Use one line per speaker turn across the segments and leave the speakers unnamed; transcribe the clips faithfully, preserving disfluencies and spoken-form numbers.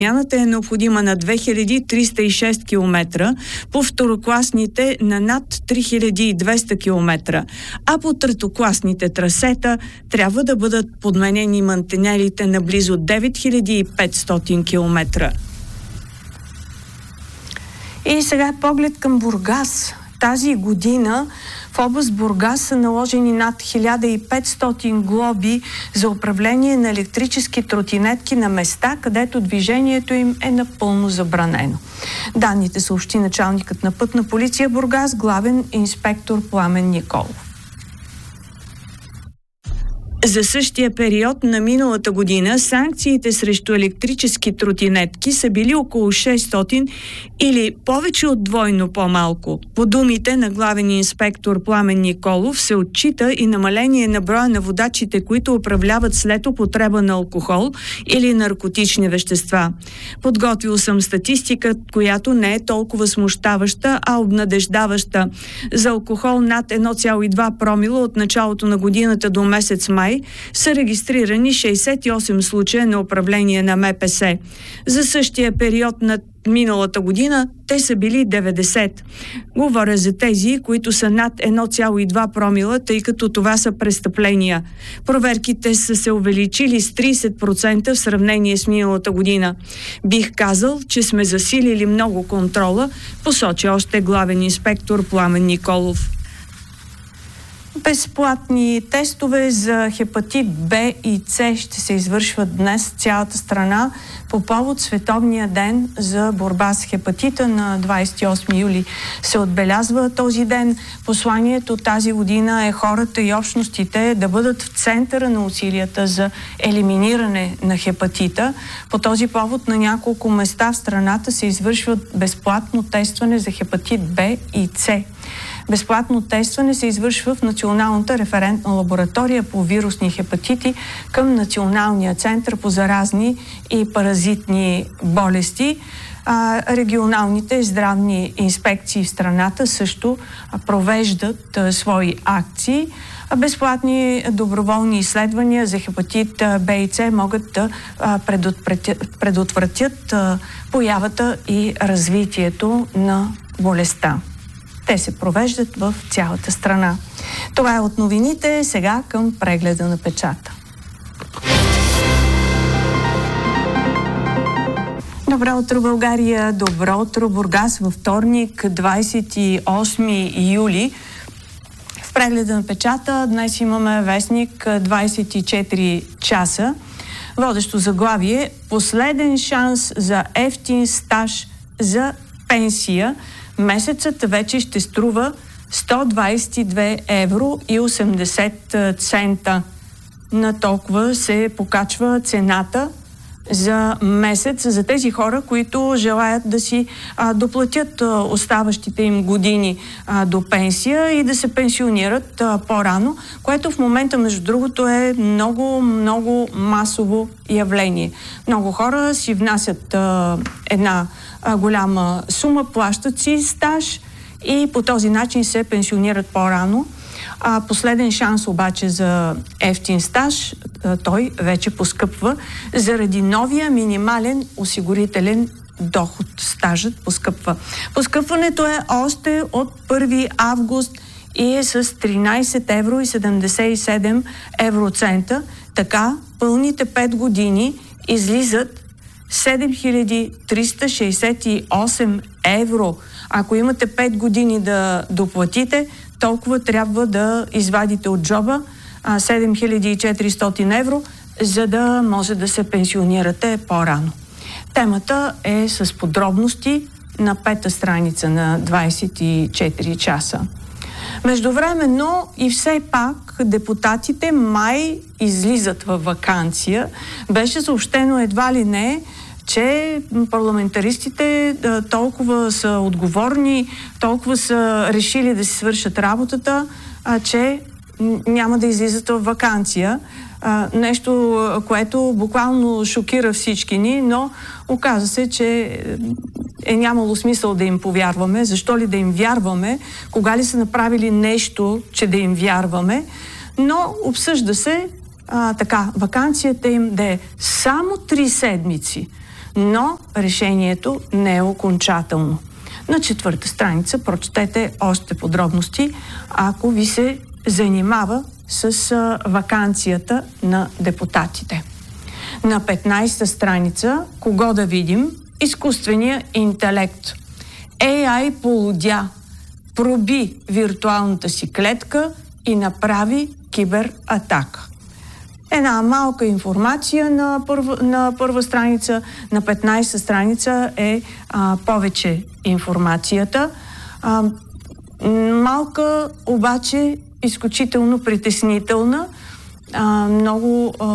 Промяната е необходима на две хиляди триста и шест километра, по второкласните на над три хиляди и двеста километра, а по третокласните трасета трябва да бъдат подменени мантинелите на близо девет хиляди и петстотин километра. И сега поглед към Бургас. Тази година в област Бургас са наложени над хиляда и петстотин глоби за управление на електрически тротинетки на места, където движението им е напълно забранено. Данните съобщи началникът на Пътна полиция Бургас, главен инспектор Пламен Николов. За същия период на миналата година санкциите срещу електрически тротинетки са били около шестстотин или повече от двойно по-малко. По думите на главен инспектор Пламен Николов се отчита и намаление на броя на водачите, които управляват след употреба на алкохол или наркотични вещества. Подготвил съм статистика, която не е толкова смущаваща, а обнадеждаваща. За алкохол над едно цяло и две промила от началото на годината до месец май са регистрирани шейсет и осем случая на управление на М П С. За същия период на миналата година те са били деветдесет. Говоря за тези, които са над едно цяло и две промила, тъй като това са престъпления. Проверките са се увеличили с трийсет процента в сравнение с миналата година. Бих казал, че сме засилили много контрола, посочи още главен инспектор Пламен Николов. Безплатни тестове за хепатит Б и С ще се извършват днес в цялата страна по повод Световния ден за борба с хепатита. На двадесет и осми юли се отбелязва този ден. Посланието тази година е хората и общностите да бъдат в центъра на усилията за елиминиране на хепатита. По този повод на няколко места в страната се извършват безплатно тестване за хепатит Б и С. Безплатно тестване се извършва в Националната референтна лаборатория по вирусни хепатити към Националния център по заразни и паразитни болести. А, регионалните здравни инспекции в страната също провеждат а, свои акции. А безплатни доброволни изследвания за хепатит Б и С могат да а, предотвратят, предотвратят а, появата и развитието на болестта. Те се провеждат в цялата страна. Това е от новините. Сега към прегледа на печата. Добро утро, България! Добро утро, Бургас! Във вторник, двадесет и осми юли. В прегледа на печата днес имаме вестник двадесет и четири часа. Водещо заглавие: последен шанс за евтин стаж за пенсия. Месецът вече ще струва сто двадесет и две евро и осемдесет цента. На толкова се покачва цената за месец за тези хора, които желаят да си а, доплатят а, оставащите им години а, до пенсия и да се пенсионират а, по-рано, което в момента, между другото, е много, много масово явление. Много хора си внасят а, една а, голяма сума, плащат си стаж и по този начин се пенсионират по-рано. А последен шанс обаче за евтин стаж, той вече поскъпва заради новия минимален осигурителен доход. Стажът поскъпва. Поскъпването е още от първи август и е с тринадесет евро и седемдесет и седем евроцента. Така пълните пет години излизат седем хиляди триста шейсет и осем евро. Ако имате пет години да доплатите, толкова трябва да извадите от джоба седем хиляди и четиристотин евро, за да може да се пенсионирате по-рано. Темата е с подробности на пета страница на двадесет и четири часа. Междувременно и все пак депутатите май излизат във ваканция. Беше съобщено едва ли не, че парламентаристите толкова са отговорни, толкова са решили да си свършат работата, че няма да излизат в ваканция. Нещо, което буквално шокира всички ни, но оказа се, че е нямало смисъл да им повярваме. Защо ли да им вярваме? Кога ли са направили нещо, че да им вярваме? Но обсъжда се а, така, ваканцията им да е само три седмици. но решението не е окончателно. На четвърта страница прочетете още подробности, ако ви се занимава с а, ваканцията на депутатите. На петнайсета страница, кого да видим? Изкуствения интелект. Ей ай полудя, проби виртуалната си клетка и направи кибератака. Една малка информация на първа, на първа страница, на петнайсета страница е а, повече информацията. А, малка, обаче изключително притеснителна. А, много а,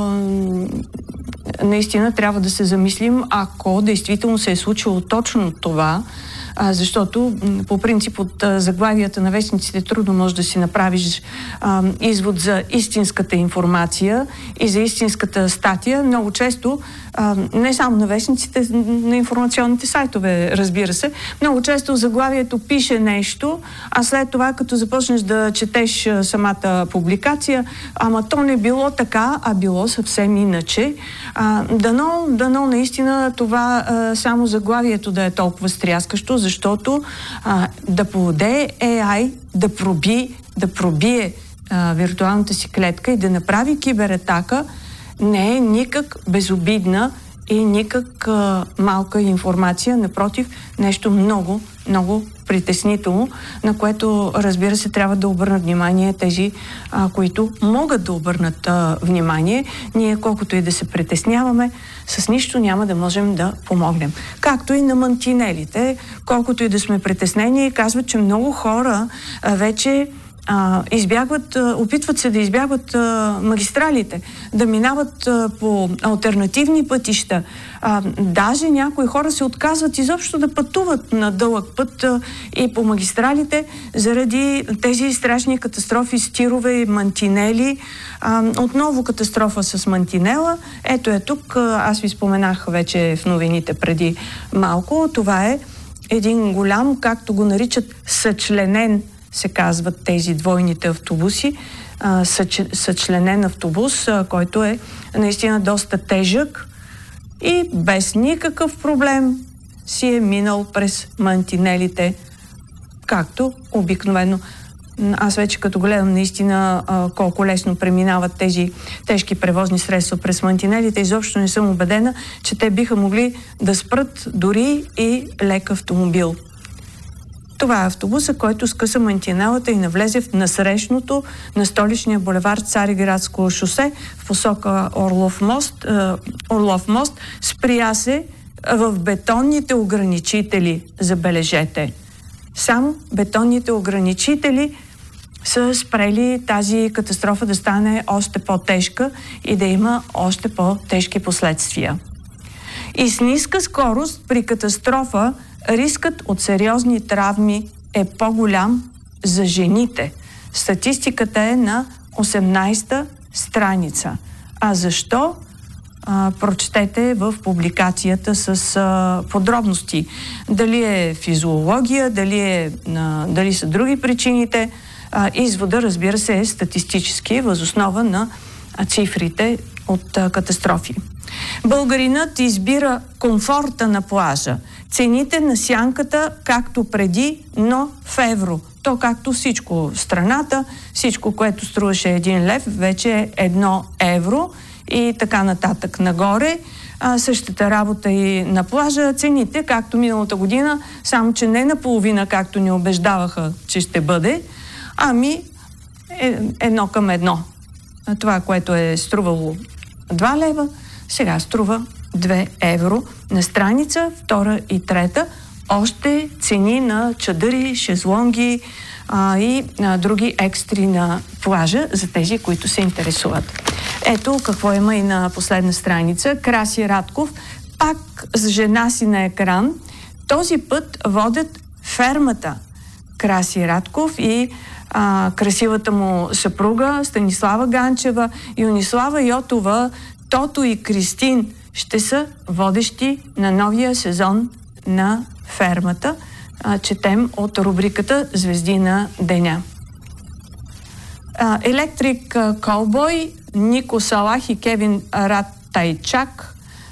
наистина трябва да се замислим, ако действително се е случило точно това, а, защото по принцип от а, заглавията на вестниците трудно можеш да си направиш а, извод за истинската информация и за истинската статия. Много често, а, не само на вестниците, на информационните сайтове, разбира се, много често заглавието пише нещо, а след това, като започнеш да четеш а, самата публикация, ама то не било така, а било съвсем иначе. А, дано, дано наистина това а, само заглавието да е толкова стряскащо, защото а, да поведе Ей Ай да проби, да пробие а, виртуалната си клетка и да направи кибератака не е никак безобидна и никак а, малка информация. Напротив, нещо много, много притеснително, на което, разбира се, трябва да обърнат внимание тези, а, които могат да обърнат а, внимание. Ние, колкото и да се притесняваме, с нищо няма да можем да помогнем. Както и на мантинелите, колкото и да сме притеснени, казват, че много хора а, вече А, избягват, а, опитват се да избягват а, магистралите, да минават а, по алтернативни пътища. А, даже някои хора се отказват изобщо да пътуват на дълъг път а, и по магистралите заради тези страшни катастрофи с тирове и мантинели. А, отново катастрофа с мантинела. Ето е тук, а, аз ви споменах вече в новините преди малко. Това е един голям, както го наричат, съчленен, се казват тези двойните автобуси, а, съч, съчленен автобус, а, който е наистина доста тежък и без никакъв проблем си е минал през мантинелите, както обикновено. Аз вече като гледам наистина а, колко лесно преминават тези тежки превозни средства през мантинелите, изобщо не съм убедена, че те биха могли да спрат дори и лек автомобил. Това е автобуса, който скъса мантинелата и навлезе в насрещното на столичния булевар Цариградско шосе в посока Орлов мост. Е, Орлов мост спря се в бетонните ограничители, забележете. Само бетонните ограничители са спрели тази катастрофа да стане още по-тежка и да има още по-тежки последствия. И с ниска скорост при катастрофа рискът от сериозни травми е по-голям за жените. Статистиката е на осемнайсета страница. А защо? А, прочетете в публикацията с а, подробности. Дали е физиология, дали, е, а, дали са други причините. А, извода, разбира се, е статистически, въз основа на а, цифрите от а, катастрофи. Българинът избира комфорта на плажа. Цените на сянката както преди, но в евро. То както всичко в страната, всичко, което струваше един лев, вече е едно евро и така нататък нагоре. А, същата работа и на плажа. Цените, както миналата година, само че не наполовина, както ни убеждаваха, че ще бъде, ами е, едно към едно. Това, което е струвало два лева, сега струва две евро. На страница втора и трета още цени на чадъри, шезлонги а, и а, други екстри на плажа за тези, които се интересуват. Ето какво има и на последна страница. Краси Радков, пак с жена си на екран. Този път водят фермата. Краси Радков и а, красивата му съпруга Станислава Ганчева, Юнислава Йотова, Тото и Кристин ще са водещи на новия сезон на фермата. А, четем от рубриката Звезди на деня. Електрик Колбой, Нико Салах и Кевин Ратайчак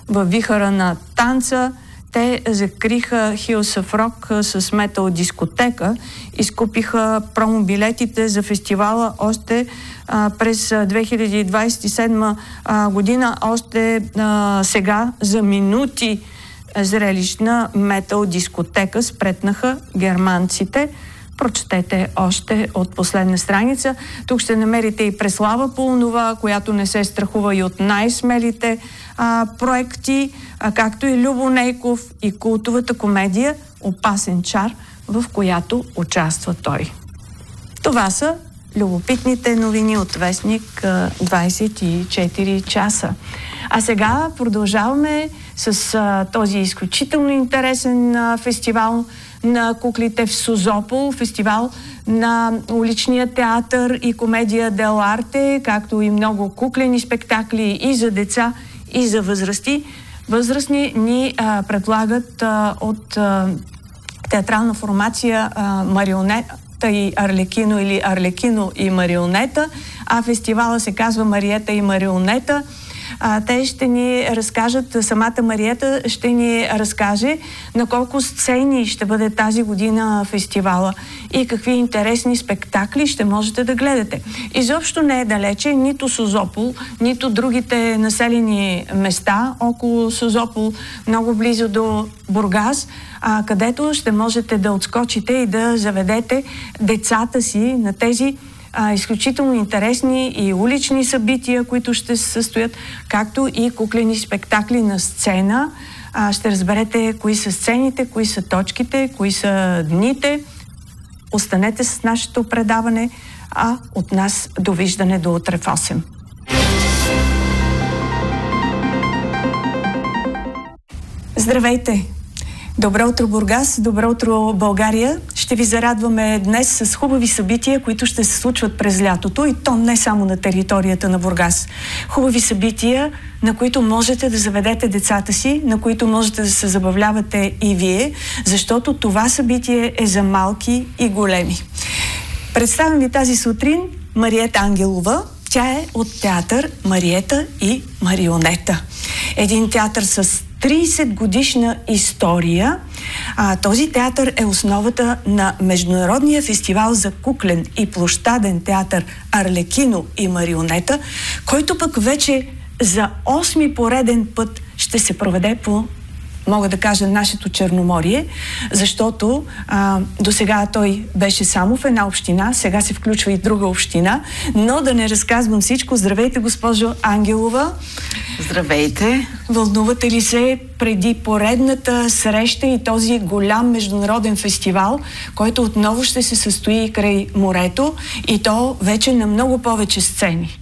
във вихъра на танца. Те закриха Hills of Rock с метал дискотека, изкупиха промобилетите за фестивала още а, през две хиляди двадесет и седма а, година, още а, сега за минути зрелищна метал дискотека спретнаха германците. Прочетете още от последна страница. Тук ще намерите и Преслава Пулнова, която не се страхува и от най-смелите а, проекти, а, както и Любо Нейков и култовата комедия "Опасен чар", в която участва той. Това са любопитните новини от вестник двадесет и четири часа. А сега продължаваме с а, този изключително интересен а, фестивал на куклите в Созопол, фестивал на уличния театър и комедия Дел Арте, както и много куклени спектакли и за деца, и за възрасти. Възрастни ни а, предлагат а, от а, театрална формация а, Марионета и Арлекино или Арлекино и Марионета, а фестивала се казва Мариета и Марионета. А, те ще ни разкажат, самата Мариета ще ни разкаже на колко сцени ще бъде тази година фестивала и какви интересни спектакли ще можете да гледате. Изобщо не е далече нито Созопол, нито другите населени места около Созопол, много близо до Бургас, а, където ще можете да отскочите и да заведете децата си на тези А, изключително интересни и улични събития, които ще се състоят, както и куклени спектакли на сцена. А, ще разберете кои са сцените, кои са точките, кои са дните. Останете с нашето предаване, а от нас довиждане до утре в осем. Здравейте! Добро утро, Бургас! Добро утро, България! Ще ви зарадваме днес с хубави събития, които ще се случват през лятото, и то не само на територията на Бургас. Хубави събития, на които можете да заведете децата си, на които можете да се забавлявате и вие, защото това събитие е за малки и големи. Представям ви тази сутрин Мариета Ангелова. Тя е от театър Мариета и Марионета. Един театър с тридесет годишна история. А, този театър е основата на Международния фестивал за куклен и площаден театър Арлекино и Марионета, който пък вече за осми пореден път ще се проведе по, мога да кажа, нашето Черноморие, защото а, до сега той беше само в една община, сега се включва и друга община, но да не разказвам всичко. Здравейте, госпожо Ангелова!
Здравейте!
Вълнувате ли се преди поредната среща и този голям международен фестивал, който отново ще се състои край морето, и то вече на много повече сцени?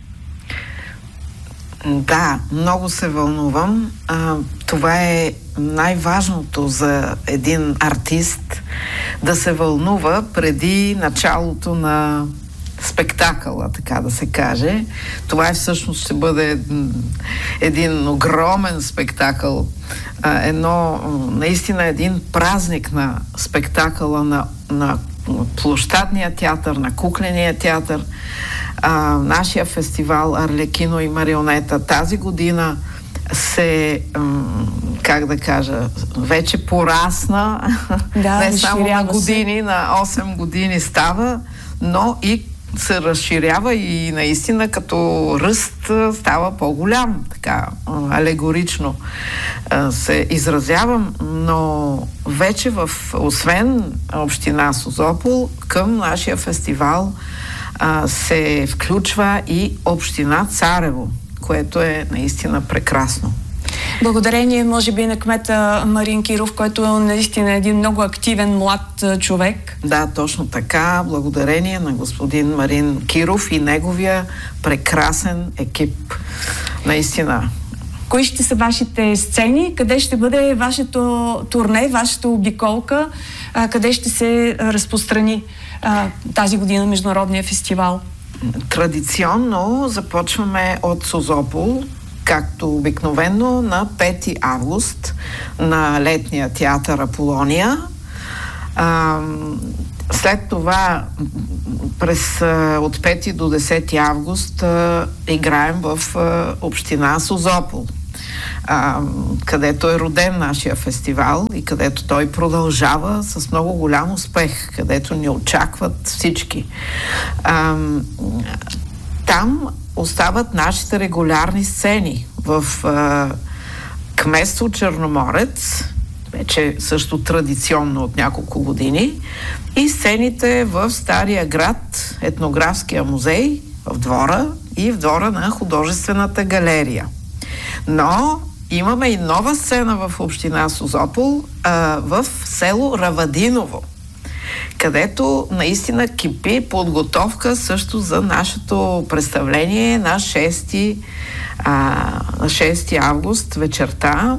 Да, много се вълнувам. А, това е най-важното за един артист, да се вълнува преди началото на спектакъла, така да се каже. Това е всъщност ще бъде един огромен спектакъл, едно, наистина един празник на спектакъла на, на площадния театър, на кукления театър. А, нашия фестивал Арлекино и Марионета тази година се, как да кажа, вече порасна,
да,
не само на години, се. На осем години става, но и се разширява и наистина като ръст става по-голям, така алегорично се изразявам, но вече в, освен община Созопол, към нашия фестивал се включва и община Царево, което е наистина прекрасно.
Благодарение, може би, на кмета Марин Киров, който е наистина един много активен млад човек.
Да, точно така. Благодарение на господин Марин Киров и неговия прекрасен екип. Наистина.
Кои ще са вашите сцени? Къде ще бъде вашето турне, вашата обиколка? А, къде ще се разпространи а, тази година международния фестивал?
Традиционно започваме от Созопол, както обикновено на пети август на летния театър Аполония. А, след това през, от пети до десети август а, играем в а, община Созопол. а, където е роден нашия фестивал и където той продължава с много голям успех, където ни очакват всички. А, там остават нашите регулярни сцени в а, кметство Черноморец, вече също традиционно от няколко години, и сцените в Стария град, етнографския музей, в двора и в двора на художествената галерия. Но имаме и нова сцена в община Созопол, а, в село Равадиново, където наистина кипи подготовка също за нашето представление на шести, а, на шести август вечерта.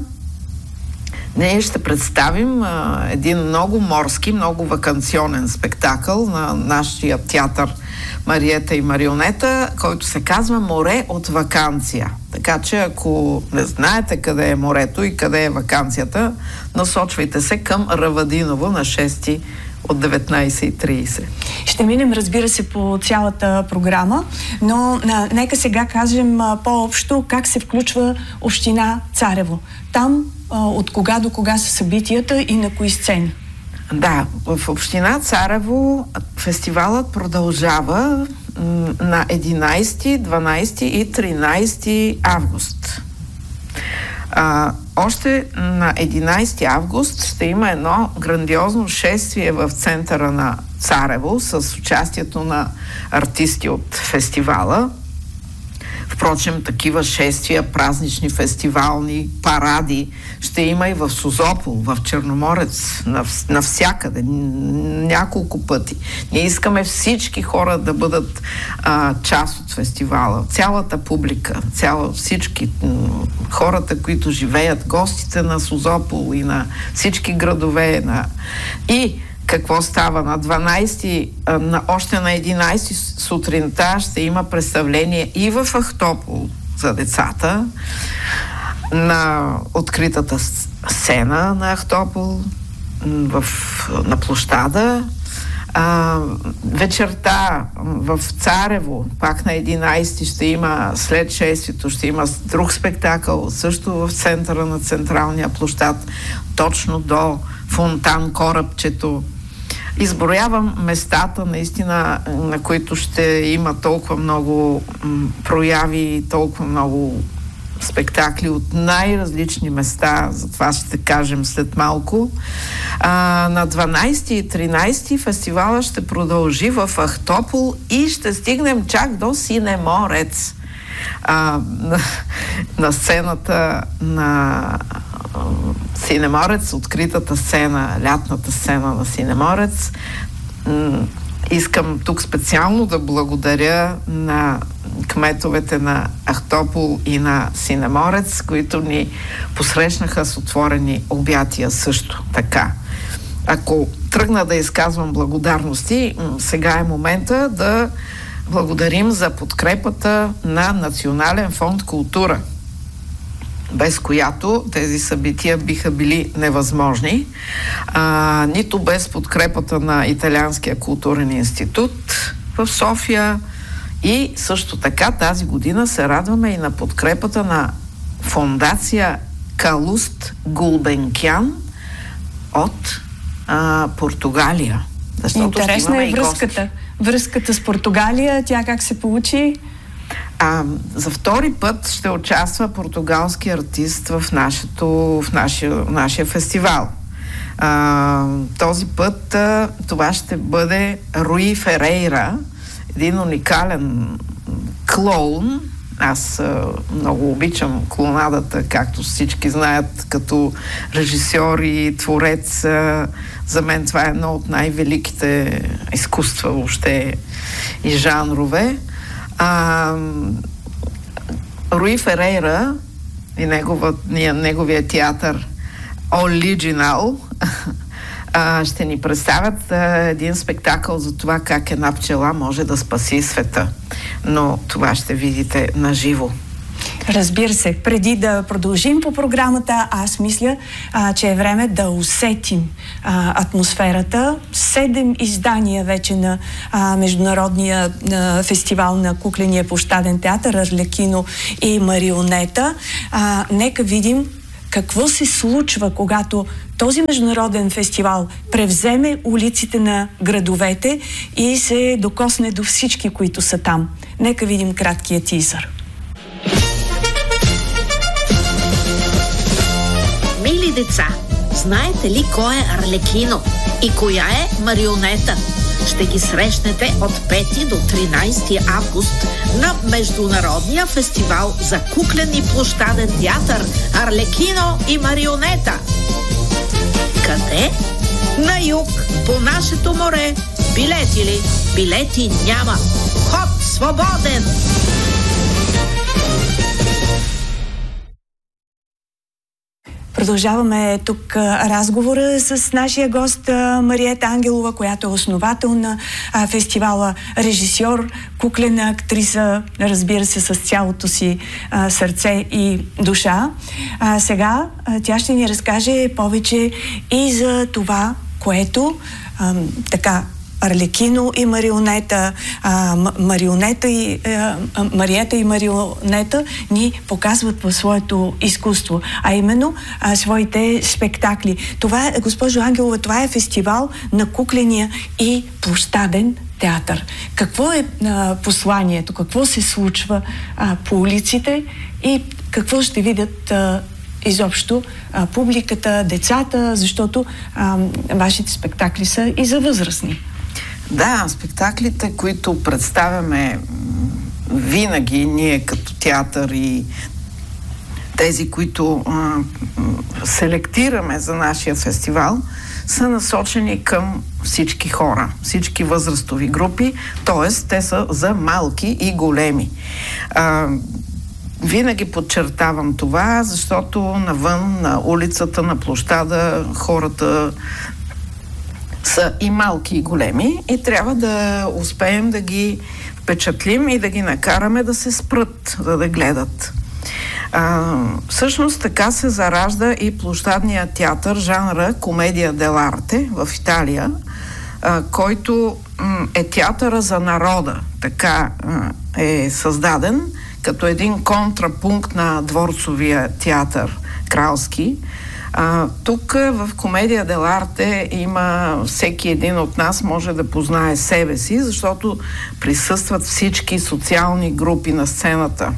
Ние ще представим а, един много морски, много ваканционен спектакъл на нашия театър Мариета и Марионета, който се казва "Море от ваканция". Така че, ако не знаете къде е морето и къде е ваканцията, насочвайте се към Равадиново на шести от деветнайсет и трийсет.
Ще минем, разбира се, по цялата програма, но а, нека сега кажем а, по-общо как се включва община Царево. Там а, от кога до кога са събитията и на кои сцени?
Да, в община Царево фестивалът продължава м, на единайсети, дванайсети и тринайсети август. А, още на единайсети август ще има едно грандиозно шествие в центъра на Царево с участието на артисти от фестивала. Впрочем, такива шествия, празнични, фестивални, паради ще има и в Созопол, в Черноморец, нав, навсякъде, няколко пъти. Ние искаме всички хора да бъдат а, част от фестивала. Цялата публика, цяло, всички м- хората, които живеят, гостите на Созопол и на всички градове. На... И какво става? На дванайсети, на, още на единайсети сутринта ще има представление и в Ахтопол за децата, на откритата сцена на Ахтопол, в, на площада. А, вечерта в Царево, пак на единайсети, ще има, след шествието, ще има друг спектакъл, също в центъра на централния площад, точно до фонтан Корабчето. Изброявам местата, наистина, на които ще има толкова много м, прояви, толкова много спектакли от най-различни места, за това ще кажем след малко. А, на дванайсети и тринайсети фестивала ще продължи в Ахтопол и ще стигнем чак до Синеморец. А, на, на сцената на Синеморец, откритата сцена, лятната сцена на Синеморец. Искам тук специално да благодаря на кметовете на Ахтопол и на Синеморец, които ни посрещнаха с отворени обятия също така. Ако тръгна да изказвам благодарности, сега е момента да благодарим за подкрепата на Национален фонд "Култура", без която тези събития биха били невъзможни. А, нито без подкрепата на Италианския културен институт в София, и също така тази година се радваме и на подкрепата на фондация Калуст Гулбенкян от а, Португалия.
Интересна е връзката. Връзката с Португалия, тя как се получи?
А, за втори път ще участва португалски артист в, нашето, в нашия, нашия фестивал. А, този път а, това ще бъде Руи Ферейра, един уникален клоун. Аз а, много обичам клоунадата, както всички знаят, като режисьор и творец. А, за мен това е едно от най-великите изкуства въобще и жанрове. А, Руи Ферейра и негова, неговия театър Оригинал ще ни представят а, един спектакъл за това как една пчела може да спаси света. Но това ще видите наживо.
Разбира се, преди да продължим по програмата, аз мисля, а, че е време да усетим а, атмосферата. Седем издания вече на а, Международния а, фестивал на кукления площаден театър Арлекино и Марионета. А, нека видим какво се случва, когато този международен фестивал превземе улиците на градовете и се докосне до всички, които са там. Нека видим краткия тизър.
Мили деца, знаете ли кой е Арлекино и коя е Марионета? Ще ги срещнете от пети до тринайсети август на Международния фестивал за куклен и площаден театър Арлекино и Марионета. Къде? На юг, по нашето море. Билети ли? Билети няма. Вход свободен!
Продължаваме тук а, разговора с нашия гост а, Мариета Ангелова, която е основател на а, фестивала, режисьор, куклена актриса, разбира се, с цялото си а, сърце и душа. А, сега а, тя ще ни разкаже повече и за това, което а, така Арлекино и Марионета, а, Марионета и а, Мариета и Марионета ни показват в своето изкуство, а именно а, своите спектакли. Това е, госпожо Ангелова, това е фестивал на кукления и площаден театър. Какво е а, посланието? Какво се случва а, по улиците и какво ще видят а, изобщо а, публиката, децата, защото а, вашите спектакли са и за възрастни?
Да, спектаклите, които представяме винаги ние като театър и тези, които а, селектираме за нашия фестивал, са насочени към всички хора, всички възрастови групи, т.е. те са за малки и големи. А, винаги подчертавам това, защото навън, на улицата, на площада, хората са и малки и големи и трябва да успеем да ги впечатлим и да ги накараме да се спрат, за да гледат. А, всъщност така се заражда и площадния театър, жанра комедия дел'арте в Италия, а, който м, е театъра за народа. Така а, е създаден като един контрапункт на дворцовия театър кралски. А, тук в комедия дел'арте има всеки един от нас може да познае себе си, защото присъстват всички социални групи на сцената.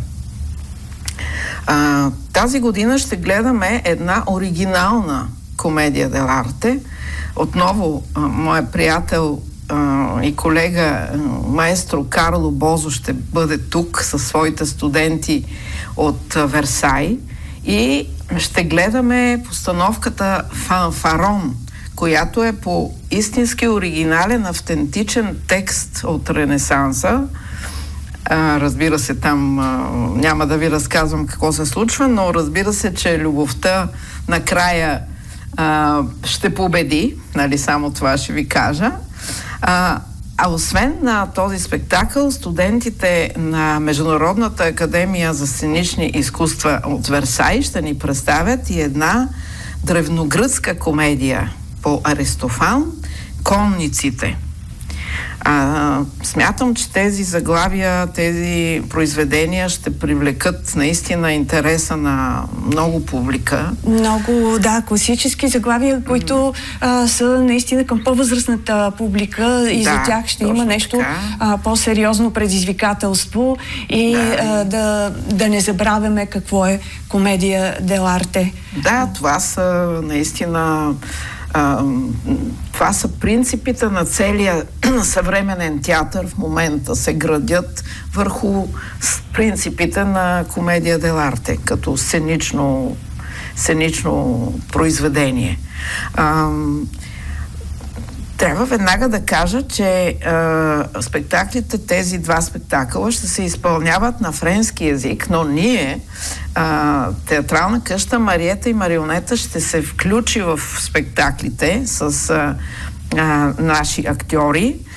А, тази година ще гледаме една оригинална комедия дел'арте. Отново а, моя приятел а, и колега а, маестро Карло Бозо ще бъде тук със своите студенти от а, Версай и ще гледаме постановката Фанфарон, която е по истински оригинален, автентичен текст от Ренесанса. А, разбира се, там а, няма да ви разказвам какво се случва, но разбира се, че любовта накрая а, ще победи, нали, само това ще ви кажа. А, а освен на този спектакъл, студентите на Международната академия за сценични изкуства от Версай ще ни представят и една древногръцка комедия по Аристофан «Конниците». А, смятам, че тези заглавия, тези произведения ще привлекат наистина интереса на много публика.
Много, да, класически заглавия, които а, са наистина към по-възрастната публика и да, за тях ще има нещо а, по-сериозно предизвикателство и да. А, да, да не забравяме какво е комедия дел'арте.
Да, това са наистина Uh, това са принципите на целия съвременен театър. В момента се градят върху принципите на комедия дел'арте, като сценично, сценично произведение. Uh, трябва веднага да кажа, че uh, спектаклите, тези два спектакъла ще се изпълняват на френски език, но ние Uh, театрална къща Мариета и Марионета ще се включи в спектаклите с uh, uh, наши актьори,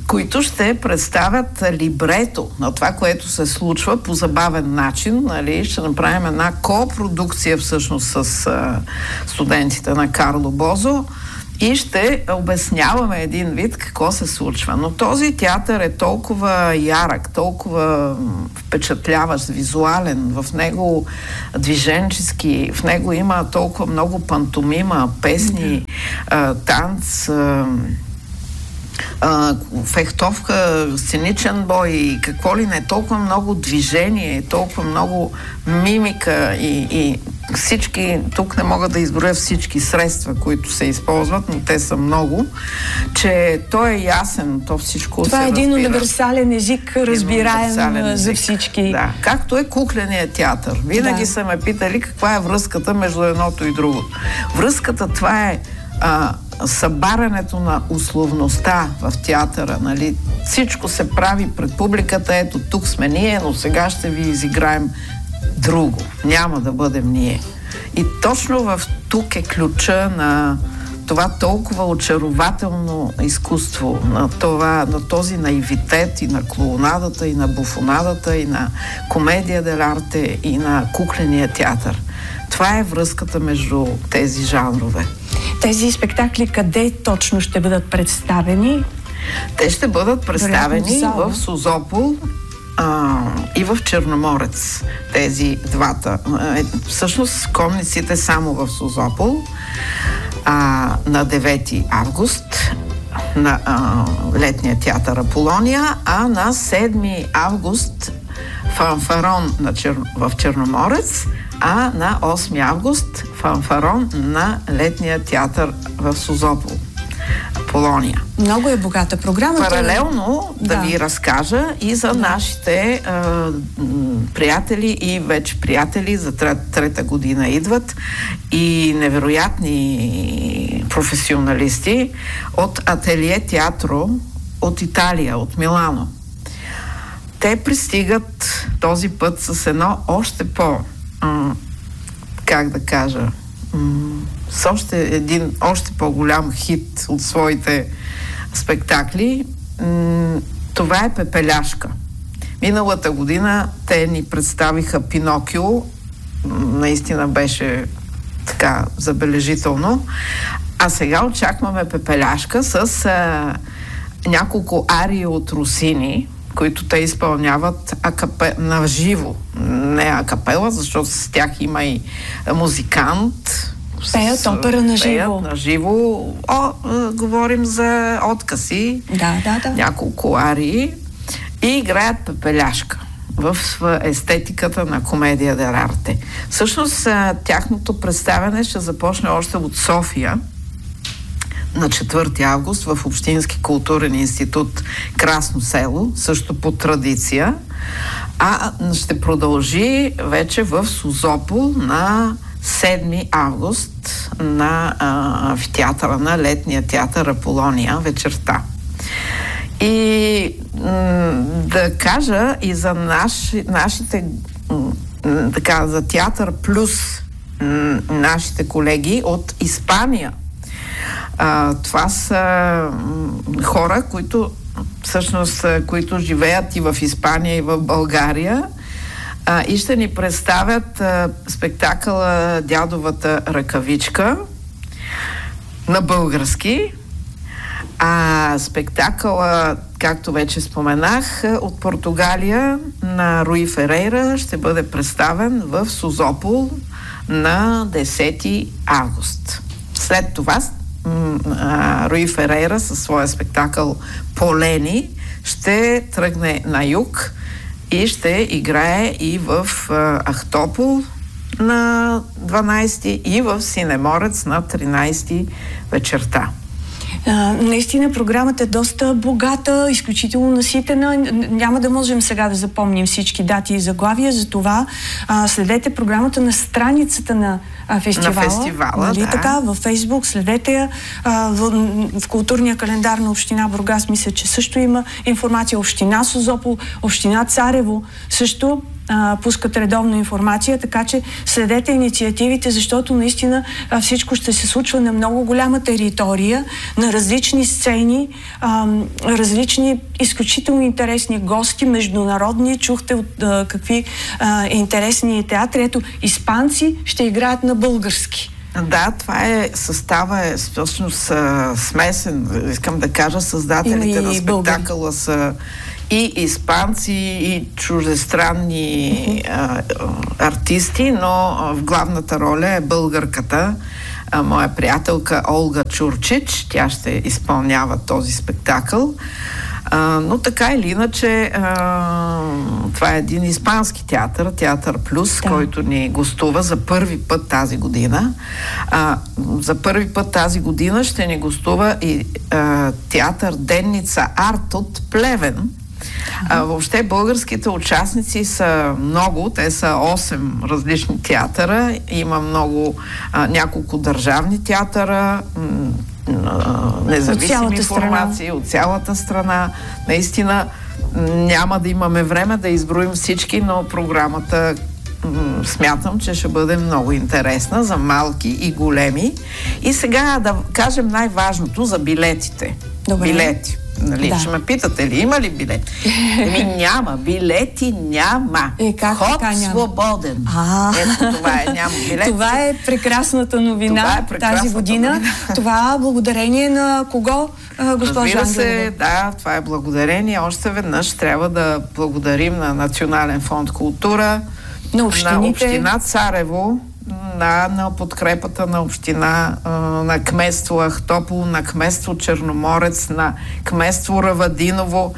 които ще представят либрето на това, което се случва по забавен начин. Нали? Ще направим една копродукция всъщност с а, студентите на Карло Бозо и ще обясняваме един вид какво се случва. Но този театър е толкова ярък, толкова впечатляващ, визуален, в него движенчески, в него има толкова много пантомима, песни, а, танц, а, а, фехтовка, сценичен бой и какво ли не, толкова много движение, толкова много мимика и, и всички, тук не мога да изброя всички средства, които се използват, но те са много, че той е ясен, то всичко
това
се
е един
разбира.
универсален език, разбираем
универсален
за
език.
всички.
Да, както е кукленият театър. Винаги да. са ме питали каква е връзката между едното и другото. Връзката, това е а, събарянето на условността в театъра, нали? Всичко се прави пред публиката, ето тук сме ние, но сега ще ви изиграем друго. Няма да бъдем ние. И точно в тук е ключа на това толкова очарователно изкуство, на, това, на този наивитет и на клоунадата, и на буфонадата, и на комедия дел'арте, и на кукления театър. Това е връзката между тези жанрове.
Тези спектакли къде точно ще бъдат представени?
Те ще бъдат представени в, в Созопол а, и в Черноморец. Тези двата. Е, всъщност конниците само в Созопол а, на девети август на а, летния театър Аполония, а на седми август фанфарон на Чер... в Черноморец, а на осми август фанфарон на летния театър в Созопол. Аполония.
Много е богата програмата.
Паралелно да, да ви разкажа и за да. нашите а, приятели и вече приятели за трет, трета година идват и невероятни професионалисти от Ателие Театро от Италия, от Милано. Те пристигат този път с едно още по, м- как да кажа, м- с още един, още по-голям хит от своите спектакли. М- това е Пепеляшка. Миналата година те ни представиха Пинокио. М- наистина беше така забележително. А сега очакваме Пепеляшка с а, няколко арии от Росини, които те изпълняват акапе... на живо. Не акапела, защото с тях има и музикант.
Пеят опера на живо.
Пеят на живо. О, говорим за откъси.
Да, да, да.
Няколко арии. И играят Пепеляшка в естетиката на комедия дел'арте. Всъщност, тяхното представяне ще започне още от София на четвърти август в Общински културен институт Красно село, също по традиция, а ще продължи вече в Созопол на седми август на а, в театъра, на летния театър Аполония вечерта. И м- да кажа и за наши, нашите м- така, за Театър Плюс м- нашите колеги от Испания. А, това са м- хора, които всъщност, които живеят и в Испания, и в България, а, и ще ни представят а, спектакъла Дядовата ръкавичка на български. А спектакъла, както вече споменах, от Португалия на Руи Ферейра ще бъде представен в Созопол на десети август. След това Руи Ферейра със своя спектакъл Полени ще тръгне на юг и ще играе и в Ахтопол на дванайсети и в Синеморец на тринайсети вечерта.
А, наистина програмата е доста богата, изключително наситена. Няма да можем сега да запомним всички дати и заглавия, затова а, следете програмата на страницата на а, фестивала.
На фестивала,
нали,
да.
Така, във Фейсбук, следете я. А, в, в културния календар на община Бургас мисля, че също има информация. Община Созопол, община Царево също а, пускат редовно информация, така че следете инициативите, защото наистина а, всичко ще се случва на много голяма територия, на различни сцени, а, различни изключително интересни гости, международни. Чухте от а, какви а, интересни театри. Ето, испанци ще играят на български.
Да, това е, състава е всъщност а, смесен. Искам да кажа, създателите на спектакъла са и испанци, и чуждестранни а, артисти, но в главната роля е българката, а, моя приятелка Олга Чурчич. Тя ще изпълнява този спектакъл. А, но така или иначе, а, това е един испански театър, Театър Плюс, да, който ни гостува за първи път тази година. А, за първи път тази година ще ни гостува и а, театър Денница Арт от Плевен. А, въобще българските участници са много, те са осем различни театъра, има много, а, няколко държавни театъра, м- независими от формации страна. От цялата страна. Наистина няма да имаме време да изброим всички, но програмата м- смятам, че ще бъде много интересна за малки и големи. И сега да кажем най-важното за билетите. Добре. Билети. Нали, да. Ще ме питате ли, има ли билети? Еми няма, билети няма.
Е, как,
Ход
така, няма?
свободен.
А,
Ето това е, няма билети.
Това е прекрасната новина това е прекрасната тази година. Новина. Това благодарение на кого, госпожа Ангелова?
Разбира се, да, това е благодарение. Още веднъж трябва да благодарим на Национален фонд култура,
на, общините,
на община Царево, на, на подкрепата на община, на кметство Ахтопол, на кметство Черноморец, на кметство Равадиново,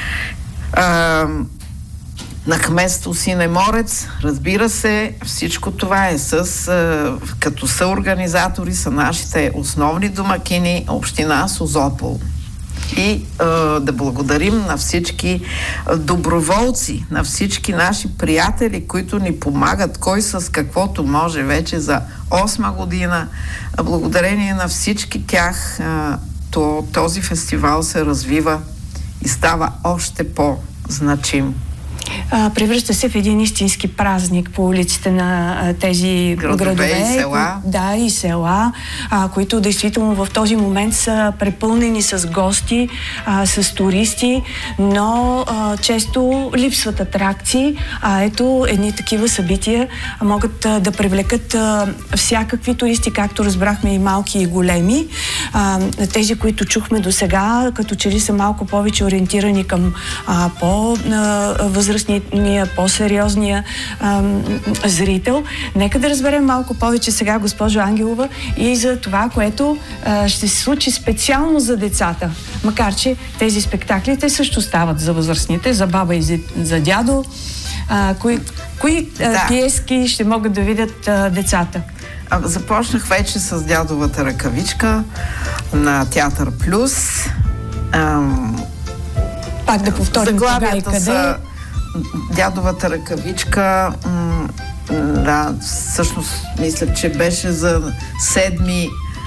на кметство Синеморец. Разбира се, всичко това е с, като съорганизатори са нашите основни домакини, община Созопол. И е, да благодарим на всички доброволци, на всички наши приятели, които ни помагат, кой с каквото може вече за осма година. Благодарение на всички тях е, то, този фестивал се развива и става още по-значим.
А, превръща се в един истински празник по улиците на а, тези градове,
градове и села.
Кои, да, и села, а, които действително в този момент са препълнени с гости, а, с туристи, но а, често липсват атракции, а ето едни такива събития могат а, да привлекат а, всякакви туристи, както разбрахме и малки и големи. А, тези, които чухме до сега, като че ли са малко повече ориентирани към а, по-възрастни ния по-сериозния ам, зрител. Нека да разберем малко повече сега, госпожо Ангелова, и за това, което а, ще се случи специално за децата. Макар че тези спектакли те също стават за възрастните, за баба и за, за дядо. А, кои кои а, да. пиески ще могат да видят а, децата?
А, започнах вече с Дядовата ръкавичка на Театър Плюс. Ам...
Пак да повторим кога и къде.
Са Дядовата ръкавичка, м- да, всъщност мисля, че беше за седми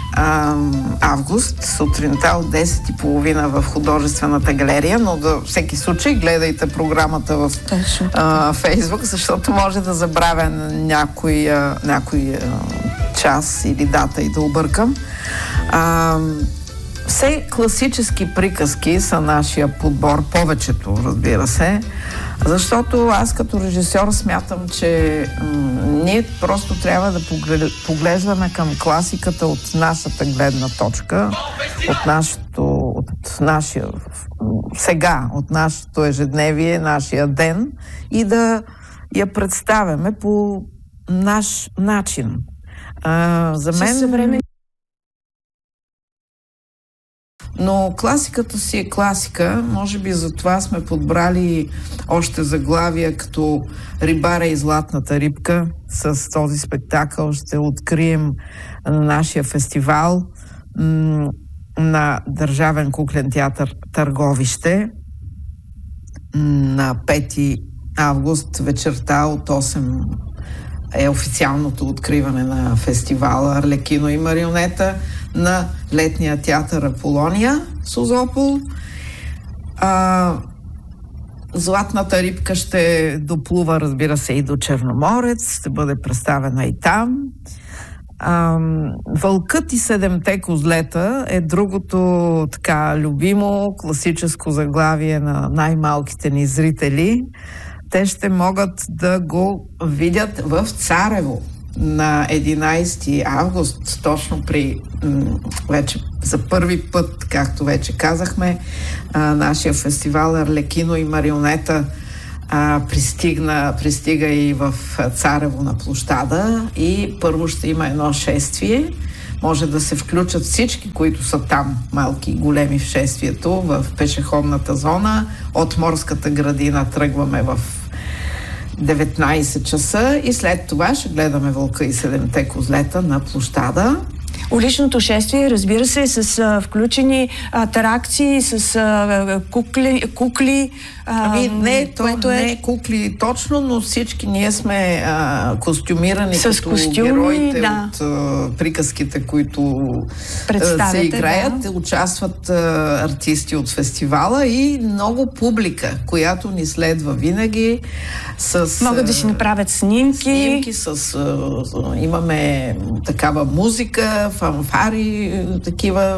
август, сутринта от десет и тридесет в художествената галерия, но за всеки случай гледайте програмата в а, Фейсбук, защото може да забравя някой, а, някой а, час или дата и да объркам. А, все класически приказки са нашия подбор, повечето, разбира се, защото аз като режисьор смятам, че м- ние просто трябва да поглеждаме към класиката от нашата гледна точка, от нашето, от нашия сега, от нашето ежедневие, нашия ден и да я представяме по наш начин. А, за мен... Но класиката си е класика, може би за това сме подбрали още заглавия като Рибара и златната рибка. С този спектакъл ще открием нашия фестивал м- на Държавен куклен театър Търговище на пети август вечерта от осем е официалното откриване на фестивала Арлекино и марионета на летния театър Аполония Созопол. А, Златната рибка ще доплува, разбира се, и до Черноморец, ще бъде представена и там. Ам, Вълкът и седемте козлета е другото така любимо класическо заглавие на най-малките ни зрители. Те ще могат да го видят в Царево на единайсети август, точно при м- вече за първи път, както вече казахме, а, нашия фестивал Арлекино и Марионета а, пристигна, пристига и в Царево на площада и първо ще има едно шествие. Може да се включат всички, които са там, малки и големи в шествието, в пешеходната зона. От Морската градина тръгваме в деветнайсет часа и след това ще гледаме Вълка и седемте козлета на площада.
Уличното шествие, разбира се, с а, включени атракции, с а, кукли, кукли а,
ами не, то,
което е...
не кукли точно, но всички ние сме а, костюмирани
с
като
костюми,
героите
да.
от а, приказките, които а, се играят.
Да.
Участват а, артисти от фестивала и много публика, която ни следва винаги. С,
Могат да си направят снимки.
Снимки с... А, имаме такава музика, фанфари, такива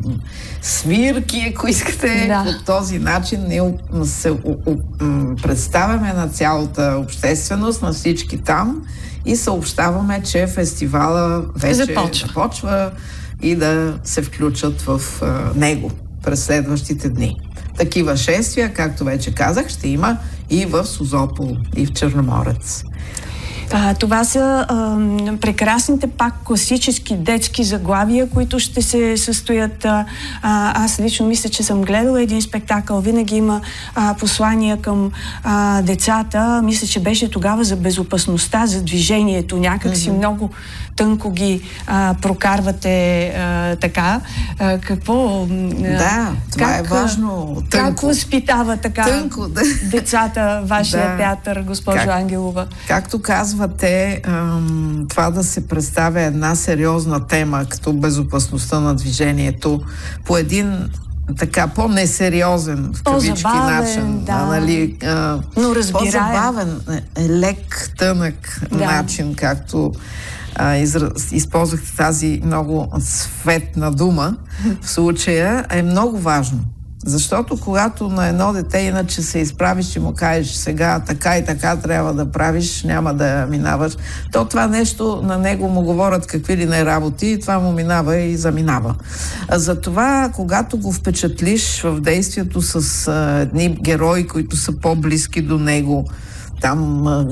свирки, ако искате.
Да.
По този начин ние се у, у, представяме на цялата общественост, на всички там и съобщаваме, че фестивала вече
започва,
започва и да се включат в а, него през следващите дни. Такива шествия, както вече казах, ще има и в Созопол, и в Черноморец.
А, това са а, прекрасните пак класически детски заглавия, които ще се състоят. А, аз лично мисля, че съм гледала един спектакъл. Винаги има а, послания към а, децата. Мисля, че беше тогава за безопасността, за движението. Някак си mm-hmm. много тънко ги а, прокарвате а, така. А, какво...
Да, това
как,
е важно. Тънко.
Как възпитава така
Тънко, да.
децата, вашия
да.
театър, госпожо
как,
Ангелова?
Както казвате, ам, това да се представя една сериозна тема, като безопасността на движението, по един така по-несериозен в кавички начин.
Да.
Нали, а,
но разбираем.
По-забавен, лек, тънък да. начин, както а, израз, използвахте тази много цветна дума в случая, е много важно. Защото когато на едно дете иначе се изправиш и му кажеш сега така и така трябва да правиш, няма да минаваш, то това нещо на него му говорят какви ли не работи и това му минава и заминава. Затова, когато го впечатлиш в действието с а, едни герои, които са по-близки до него, там а,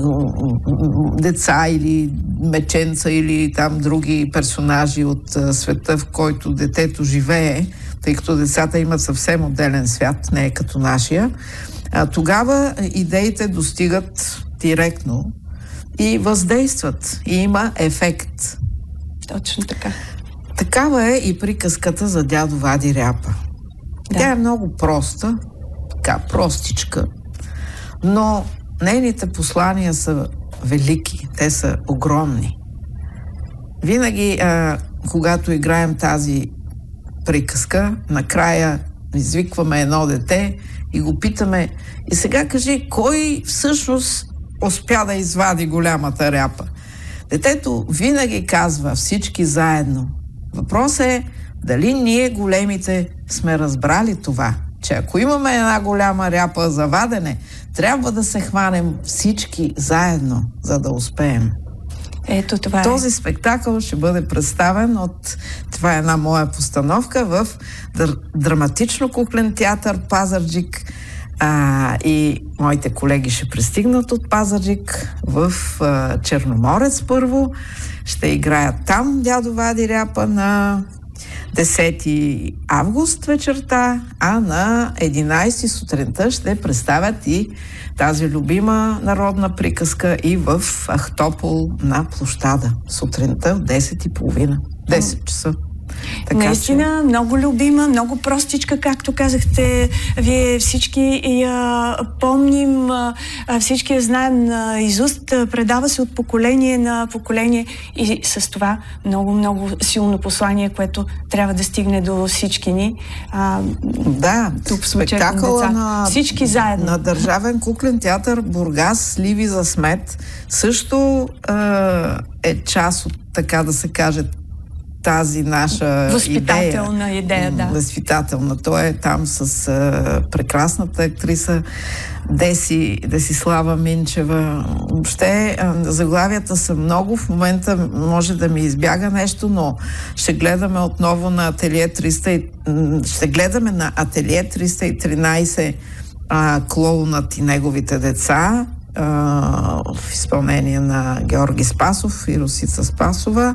деца или меченца или там други персонажи от а, света, в който детето живее, тъй като децата имат съвсем отделен свят, не е като нашия, а, тогава идеите достигат директно и въздействат. И има ефект.
Точно така.
Такава е и приказката за дядо Вади Ряпа. Да. Тя е много проста, така простичка, но нейните послания са велики, те са огромни. Винаги, а, когато играем тази приказка, накрая извикваме едно дете и го питаме: и сега кажи, кой всъщност успя да извади голямата ряпа? Детето винаги казва: всички заедно. Въпросът е дали ние големите сме разбрали това, че ако имаме една голяма ряпа за вадене, трябва да се хванем всички заедно, за да успеем.
Ето това е.
Този спектакъл ще бъде представен от... Това е една моя постановка в др... драматично-куклен театър Пазарджик. А, и моите колеги ще пристигнат от Пазарджик в а, Черноморец първо. Ще играят там дядо Вади Ряпа на десети август вечерта, а на единайсети сутринта ще представят и тази любима народна приказка и в Ахтопол на площада сутринта в десет и половина. десет часа. Така,
Наистина, че... много любима, много простичка, както казахте, вие всички я помним, всички я знаем на изуст, предава се от поколение на поколение и с това много-много силно послание, което трябва да стигне до всички ни. А,
да,
тук
спектакъла на,
всички заедно.
На Държавен куклен театър Бургас, Сливи за смет, също е, е част от, така да се каже, тази наша
възпитателна идея. идея да.
Възпитателна. Той е там с а, прекрасната актриса Деси, Десислава Минчева. Въобще а, заглавията са много. В момента може да ми избяга нещо, но ще гледаме отново на Ателие триста и, ще гледаме на Ателие триста и тринайсет а, Клоунът и неговите деца а, в изпълнение на Георги Спасов и Росица Спасова.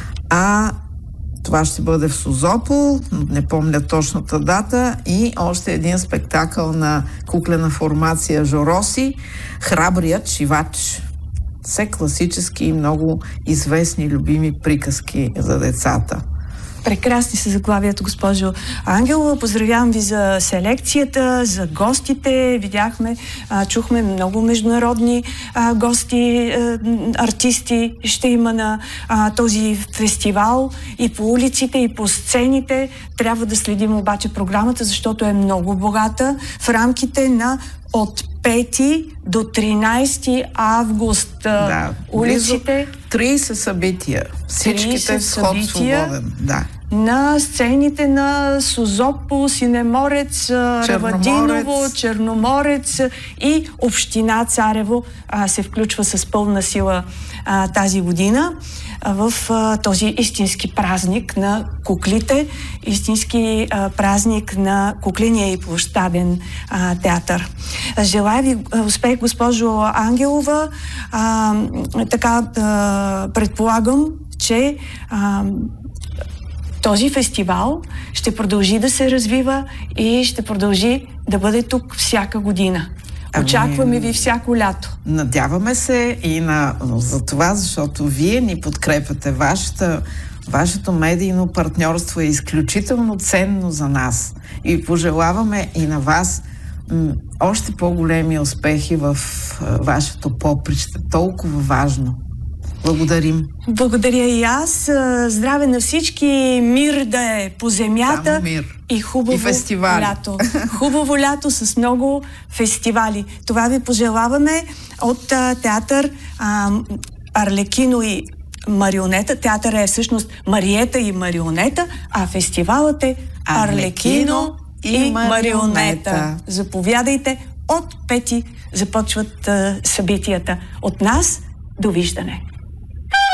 А това ще бъде в Созопол, не помня точната дата, и още един спектакъл на куклена формация Жороси, Храбрият шивач. Все класически и много известни, любими приказки за децата.
Прекрасни са заглавията, госпожо Ангелова. Поздравявам ви за селекцията, за гостите. Видяхме, а, чухме много международни а, гости, а, артисти ще има на а, този фестивал и по улиците, и по сцените. Трябва да следим обаче програмата, защото е много богата в рамките на от пети до тринайсети август.
Да,
улиците.
трийсет събития. Всичките в ход свободен. Да.
На сцените на Созопол, Синеморец, Равадиново, Черноморец и община Царево а, се включва с пълна сила а, тази година а, в а, този истински празник на куклите, истински а, празник на кукления и площаден а, театър. Желая ви успех, госпожо Ангелова. А, така а, предполагам, че а, този фестивал ще продължи да се развива и ще продължи да бъде тук всяка година. Очакваме ви всяко лято.
Надяваме се и на, за това, защото вие ни подкрепяте. Вашата, вашето медийно партньорство е изключително ценно за нас. И пожелаваме и на вас м- още по-големи успехи в а, вашето поприще. Толкова важно. Благодарим.
Благодаря и аз. Здраве на всички. Мир да е по земята.
Само мир.
И хубаво
и фестивали.
лято. Хубаво лято с много фестивали. Това ви пожелаваме от а, театър а, Арлекино и Марионета. Театър е всъщност Мариета и Марионета, а фестивалът е Арлекино и, и Марионета. Марионета. Заповядайте. От пети започват а, събитията. От нас довиждане.